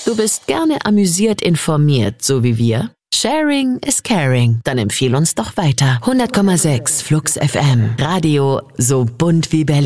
Du bist gerne amüsiert informiert, so wie wir? Sharing is caring. Dann empfehl uns doch weiter. 100,6 Flux FM. Radio so bunt wie Berlin.